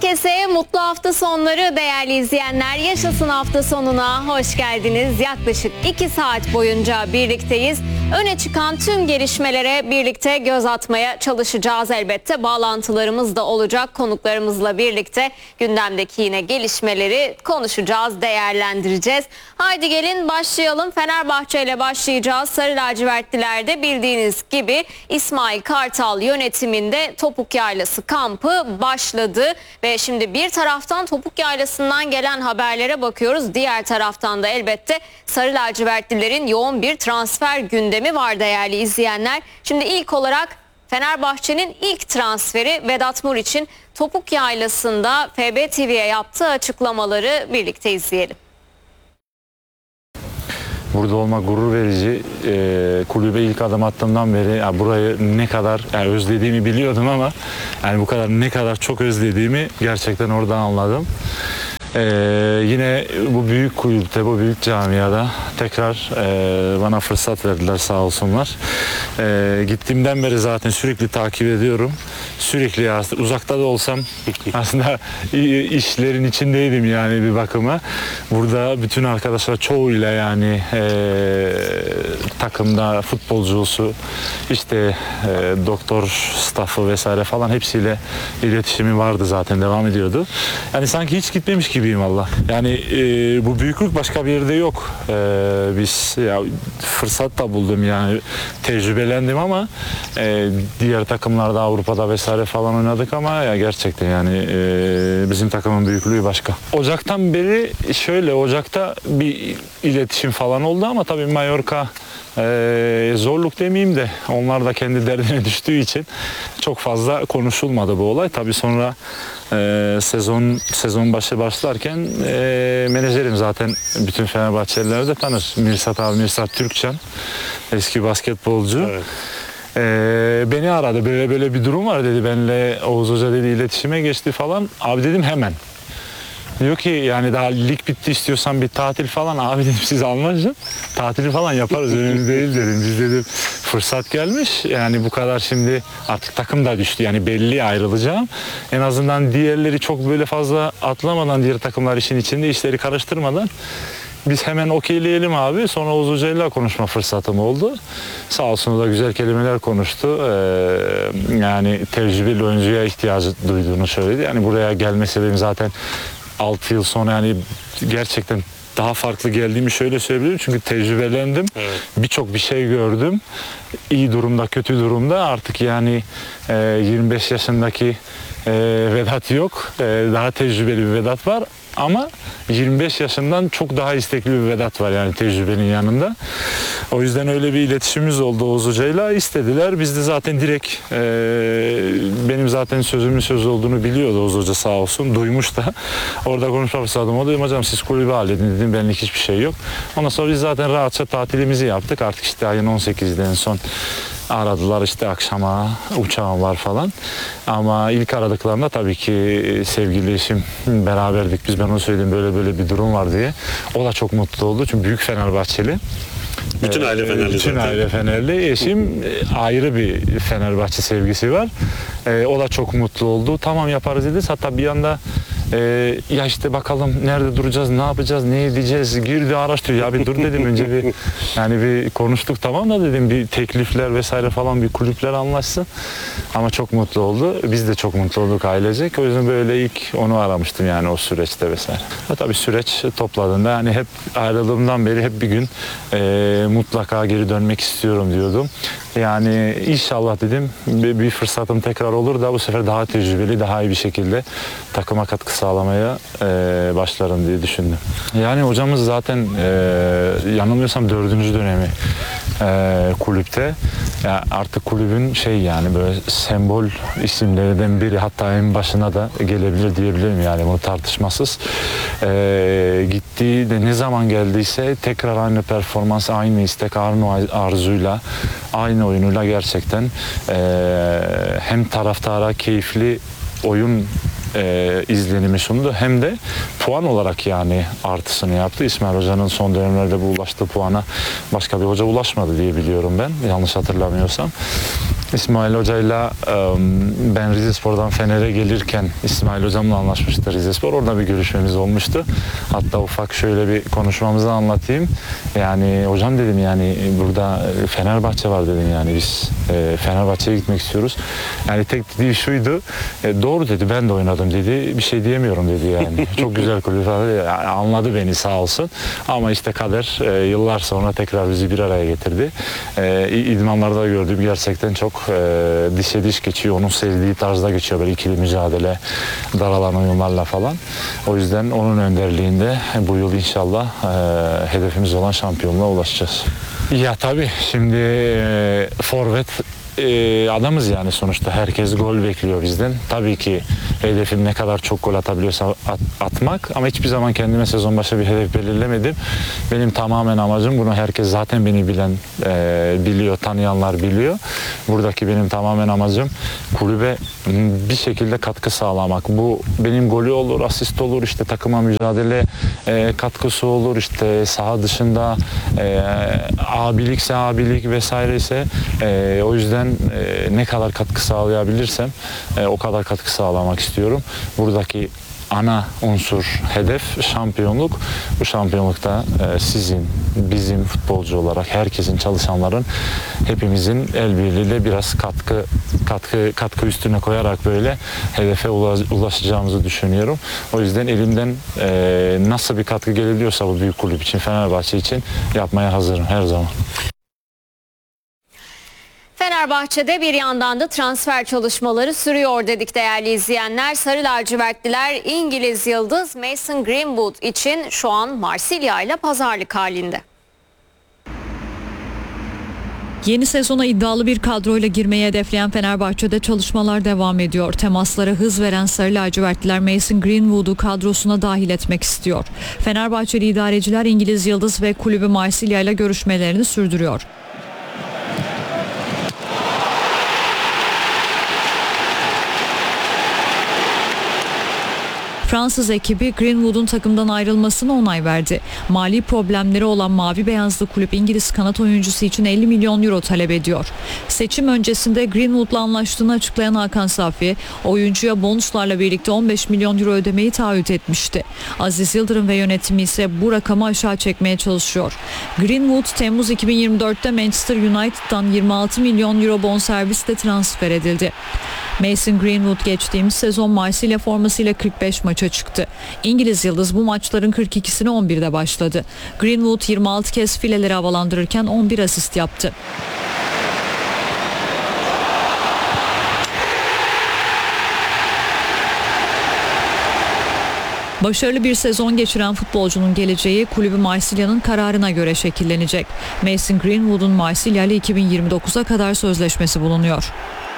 Herkese mutlu hafta sonları değerli izleyenler. Yaşasın hafta sonuna hoş geldiniz. Yaklaşık 2 saat boyunca birlikteyiz. Öne çıkan tüm gelişmelere birlikte göz atmaya çalışacağız elbette. Bağlantılarımız da olacak konuklarımızla birlikte. Gündemdeki yine gelişmeleri konuşacağız, değerlendireceğiz. Haydi gelin başlayalım. Fenerbahçe ile başlayacağız. Sarı lacivertlilerde bildiğiniz gibi İsmail Kartal yönetiminde Topuk Yaylası kampı başladı. Ve şimdi bir taraftan Topuk Yaylası'ndan gelen haberlere bakıyoruz. Diğer taraftan da elbette Sarı lacivertlilerin yoğun bir transfer gündemi var değerli izleyenler. Şimdi ilk olarak Fenerbahçe'nin ilk transferi Vedat Muriç'in Topuk Yaylası'nda FB TV'ye yaptığı açıklamaları birlikte izleyelim. Burada olmak gurur verici. Kulübe ilk adım attığımdan beri yani burayı ne kadar özlediğimi biliyordum ama yani bu kadar ne kadar çok özlediğimi gerçekten oradan anladım. Yine bu büyük kulüpte, bu büyük camiada tekrar bana fırsat verdiler sağ olsunlar. Gittiğimden beri zaten sürekli takip ediyorum. Sürekli uzakta da olsam aslında işlerin içindeydim yani bir bakıma. Burada bütün arkadaşlar çoğuyla yani takımda futbolcusu, işte doktor staffı vesaire falan hepsiyle iletişimi vardı zaten, devam ediyordu. Yani sanki hiç gitmemiş gibiyim valla. Yani bu büyüklük başka bir yerde yok. Biz ya, fırsat da buldum yani, tecrübelendim ama diğer takımlarda Avrupa'da vesaire falan oynadık ama ya gerçekten yani bizim takımın büyüklüğü başka. Ocaktan beri şöyle, Ocak'ta bir iletişim falan oldu ama tabii Mallorca zorluk demeyeyim de onlar da kendi derdine düştüğü için çok fazla konuşulmadı bu olay. Tabii sonra sezon başı başlarken menajerim zaten bütün Fenerbahçeliler de tanır. Mirsat Türkçen, eski basketbolcu. Evet. Beni aradı, böyle bir durum var dedi, benimle Oğuz Hoca dedi iletişime geçti falan. Abi dedim hemen. Diyor ki yani daha lig bitti, istiyorsan bir tatil falan. Abi dedim siz anlaşın, tatili falan yaparız, önemli değil dedim. Biz dedim fırsat gelmiş yani, bu kadar şimdi artık takım da düştü yani, belli ayrılacağım. En azından diğerleri çok böyle fazla atlamadan, diğer takımlar işin içinde, işleri karıştırmadan biz hemen okeyleyelim abi. Sonra Oğuz Hoca'yla konuşma fırsatım oldu. Sağ olsun, o da güzel kelimeler konuştu. Yani tecrübeli oyuncuya ihtiyacı duyduğunu söyledi. Yani buraya gelme sebebim zaten 6 yıl sonra yani gerçekten daha farklı geldiğimi şöyle söyleyebilirim. Çünkü tecrübelendim. Evet. Birçok bir şey gördüm. İyi durumda, kötü durumda. Artık yani 25 yaşındaki Vedat yok. Daha tecrübeli bir Vedat var. Ama 25 yaşından çok daha istekli bir Vedat var yani tecrübenin yanında. O yüzden öyle bir iletişimimiz oldu Oğuz Hoca'yla. İstediler. Biz de zaten direkt benim zaten sözümün söz olduğunu biliyordu Oğuz Hoca sağ olsun. Duymuş da. Orada konuşma fırsatım oldu. Dedim hocam siz kulübü halledin dedim. Benlik hiçbir şey yok. Ondan sonra biz zaten rahatça tatilimizi yaptık. Artık işte ayın 18'de en son aradılar, işte akşama uçağım var falan. Ama ilk aradıklarında tabii ki sevgili eşim beraberdik biz. Ben onu söyledim, böyle bir durum var diye. O da çok mutlu oldu çünkü büyük Fenerbahçeli. Bütün aile Fenerli. Bütün aile Fenerli. Eşim ayrı bir Fenerbahçe sevgisi var. O da çok mutlu oldu. Tamam yaparız dedi. Hatta bir anda ya işte bakalım nerede duracağız, ne yapacağız, ne edeceğiz, girdi araştırıyor. Ya bir dur dedim önce bir yani bir konuştuk tamam da dedim, bir teklifler vesaire falan, bir kulüpler anlaşsın. Ama çok mutlu oldu. Biz de çok mutlu olduk ailecek. O yüzden böyle ilk onu aramıştım yani o süreçte vesaire. Tabii süreç topladığında yani hep ayrıldığımdan beri hep bir gün mutlaka geri dönmek istiyorum diyordum. Yani inşallah dedim bir fırsatım tekrar olur da bu sefer daha tecrübeli, daha iyi bir şekilde takıma katkı sağlamaya başlarım diye düşündüm. Yani hocamız zaten yanılmıyorsam 4. dönemi kulüpte. Yani artık kulübün yani böyle sembol isimlerinden biri, hatta en başına da gelebilir diyebilirim yani, bunu tartışmasız. Gittiği de ne zaman geldiyse tekrar aynı performans, aynı istek, aynı arzuyla, aynı oyunuyla gerçekten hem taraftara keyifli oyun izlenimi sundu, hem de puan olarak yani artısını yaptı. İsmail Hoca'nın son dönemlerde bu ulaştığı puana başka bir hoca ulaşmadı diye biliyorum ben, yanlış hatırlamıyorsam. İsmail Hoca'yla ben Rizespor'dan Fener'e gelirken İsmail Hocam'la anlaşmıştı Rizespor. Orada bir görüşmemiz olmuştu. Hatta ufak şöyle bir konuşmamızı anlatayım. Yani hocam dedim, yani burada Fenerbahçe var dedim, yani biz Fenerbahçe'ye gitmek istiyoruz. Yani tek dediği şuydu. Doğru dedi, ben de oynadım dedi. Bir şey diyemiyorum dedi yani. Çok güzel kulüp falan. Yani anladı beni sağ olsun. Ama işte kader yıllar sonra tekrar bizi bir araya getirdi. İdmanlarda gördüğüm gerçekten çok dişe diş geçiyor. Onun sevdiği tarzda geçiyor, böyle ikili mücadele, daralan oyunlarla falan. O yüzden onun önderliğinde bu yıl inşallah hedefimiz olan şampiyonluğa ulaşacağız. Ya tabii şimdi forvet adamız yani, sonuçta herkes gol bekliyor bizden. Tabii ki hedefim ne kadar çok gol atabiliyorsa atmak, ama hiçbir zaman kendime sezon başı bir hedef belirlemedim. Benim tamamen amacım, bunu herkes zaten beni bilen biliyor, tanıyanlar biliyor. Buradaki benim tamamen amacım kulübe bir şekilde katkı sağlamak. Bu benim golü olur, asist olur, işte takıma mücadele katkısı olur, işte saha dışında abilikse abilik vesaire ise o yüzden ne kadar katkı sağlayabilirsem o kadar katkı sağlamak istiyorum. Buradaki ana unsur, hedef şampiyonluk. Bu şampiyonlukta sizin, bizim futbolcu olarak herkesin, çalışanların, hepimizin el birliğiyle biraz katkı üstüne koyarak böyle hedefe ulaşacağımızı düşünüyorum. O yüzden elimden nasıl bir katkı gelebiliyorsa bu büyük kulüp için, Fenerbahçe için yapmaya hazırım her zaman. Fenerbahçe'de bir yandan da transfer çalışmaları sürüyor dedik değerli izleyenler. Sarı lacivertliler İngiliz yıldız Mason Greenwood için şu an Marsilya ile pazarlık halinde. Yeni sezona iddialı bir kadroyla girmeyi hedefleyen Fenerbahçe'de çalışmalar devam ediyor. Temaslara hız veren Sarı lacivertliler Mason Greenwood'u kadrosuna dahil etmek istiyor. Fenerbahçeli idareciler İngiliz yıldız ve kulübü Marsilya ile görüşmelerini sürdürüyor. Fransız ekibi Greenwood'un takımdan ayrılmasına onay verdi. Mali problemleri olan mavi beyazlı kulüp İngiliz kanat oyuncusu için 50 milyon euro talep ediyor. Seçim öncesinde Greenwood'la anlaştığını açıklayan Hakan Safi, oyuncuya bonuslarla birlikte 15 milyon euro ödemeyi taahhüt etmişti. Aziz Yıldırım ve yönetimi ise bu rakamı aşağı çekmeye çalışıyor. Greenwood Temmuz 2024'te Manchester United'dan 26 milyon euro bonservisle transfer edildi. Mason Greenwood geçtiğimiz sezon Marsilya formasıyla 45 maça çıktı. İngiliz yıldız bu maçların 42'sini 11'de başladı. Greenwood 26 kez fileleri havalandırırken 11 asist yaptı. Başarılı bir sezon geçiren futbolcunun geleceği kulübü Marsilya'nın kararına göre şekillenecek. Mason Greenwood'un Marsilya ile 2029'a kadar sözleşmesi bulunuyor.